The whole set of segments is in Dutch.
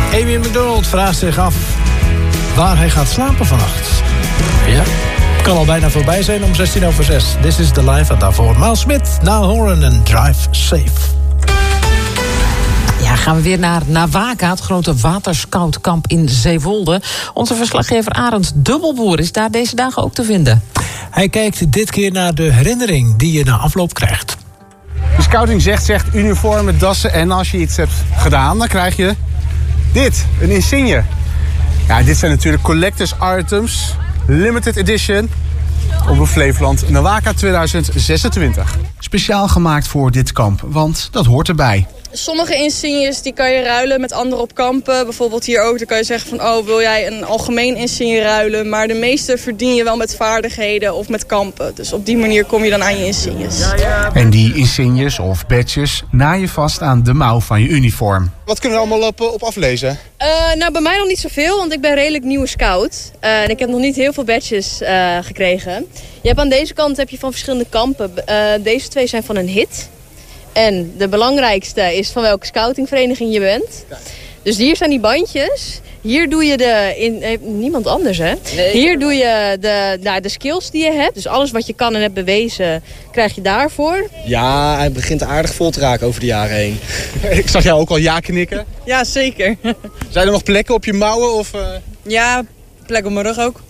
Amy McDonald vraagt zich af waar hij gaat slapen vannacht. Ja, kan al bijna voorbij zijn om 6:16. This is the live en daarvoor Miles Smith, Niall Horan en Drive Safe. Ja, gaan we weer naar Nawaka, het grote waterscoutkamp in Zeewolde. Onze verslaggever Arend Dubbelboer is daar deze dagen ook te vinden. Hij kijkt dit keer naar de herinnering die je na afloop krijgt. De scouting zegt uniformen, dassen en als je iets hebt gedaan, dan krijg je dit, een insigne. Ja, dit zijn natuurlijk collectors items, limited edition, Omroep Flevoland, Nawaka 2026. Speciaal gemaakt voor dit kamp, want dat hoort erbij. Sommige insignes die kan je ruilen met anderen op kampen. Bijvoorbeeld hier ook, dan kan je zeggen van oh, wil jij een algemeen insigne ruilen. Maar de meeste verdien je wel met vaardigheden of met kampen. Dus op die manier kom je dan aan je insignes. En die insignes of badges naai je vast aan de mouw van je uniform. Wat kunnen we allemaal op aflezen? Nou, bij mij nog niet zoveel, want ik ben redelijk nieuwe scout. En ik heb nog niet heel veel badges gekregen. Je hebt aan deze kant heb je van verschillende kampen. Deze twee zijn van een hit. En de belangrijkste is van welke scoutingvereniging je bent. Dus hier zijn die bandjes. Hier doe je niemand anders, hè? Nee. Hier doe je de skills die je hebt. Dus alles wat je kan en hebt bewezen, krijg je daarvoor. Ja, hij begint aardig vol te raken over de jaren heen. Ik zag jou ook al ja knikken. Ja, zeker. Zijn er nog plekken op je mouwen? Of, Ja, plek op mijn rug ook.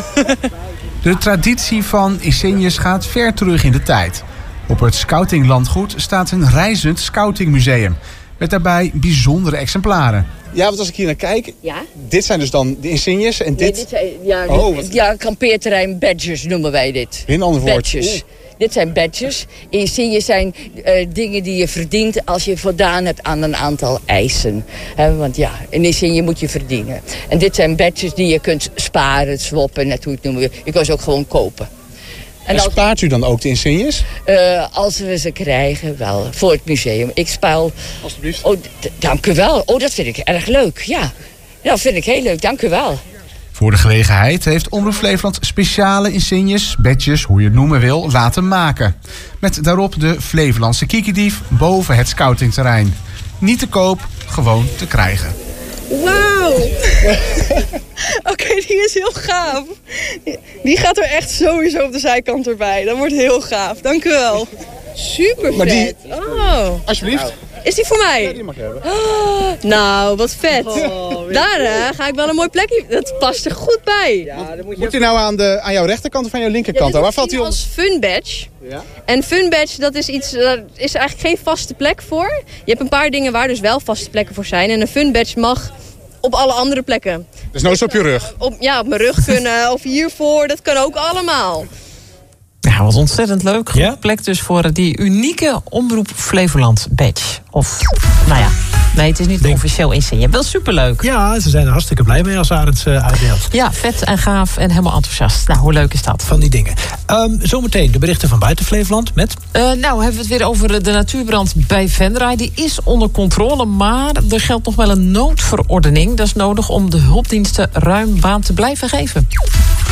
De traditie van insignes gaat ver terug in de tijd. Op het scoutinglandgoed staat een reizend scoutingmuseum. Met daarbij bijzondere exemplaren. Ja, want als ik hier naar kijk, dit zijn dus dan de insignes en dit... Nee, dit zijn, kampeerterrein badges noemen wij dit. In een ander woord. Badges. Dit zijn badges. Insignes zijn dingen die je verdient als je voldaan hebt aan een aantal eisen. Want ja, een insigne moet je verdienen. En dit zijn badges die je kunt sparen, swappen, net hoe je het noemen. Je kan ze ook gewoon kopen. En spaart u dan ook de insignes? Als we ze krijgen, wel. Voor het museum. Ik spaar... Alsjeblieft. Oh, dank u wel. Oh, dat vind ik erg leuk. Ja, dat vind ik heel leuk. Dank u wel. Voor de gelegenheid heeft Omroep Flevoland speciale insignes, badges, hoe je het noemen wil, laten maken. Met daarop de Flevolandse kiekendief boven het scoutingterrein. Niet te koop, gewoon te krijgen. Wauw! Oké, die is heel gaaf. Die gaat er echt sowieso op de zijkant erbij. Dat wordt heel gaaf. Dank u wel. Super vet. Alsjeblieft. Is die voor mij? Ja, die mag je hebben. Oh, nou, wat vet. Daar ga ik wel een mooi plekje. Dat past er goed bij. Ja, moet hij nou aan jouw rechterkant of aan jouw linkerkant? Ja, waar valt hij op? Als fun badge. Ja. En fun badge, dat is iets, daar is eigenlijk geen vaste plek voor. Je hebt een paar dingen waar dus wel vaste plekken voor zijn. En een fun badge mag op alle andere plekken. Dus nooit op je rug? Op mijn rug kunnen of hiervoor. Dat kan ook allemaal. Ja, wat ontzettend leuk. Goede plek dus voor die unieke Omroep Flevoland badge. Of, nou ja, nee, het is niet officieel insigne. Wel superleuk. Ja, ze zijn er hartstikke blij mee als Arend ze uitdeelt. Ja, vet en gaaf en helemaal enthousiast. Nou, hoe leuk is dat? Van die dingen. Zometeen de berichten van buiten Flevoland met... Nou, hebben we het weer over de natuurbrand bij Venray. Die is onder controle, maar er geldt nog wel een noodverordening. Dat is nodig om de hulpdiensten ruim baan te blijven geven.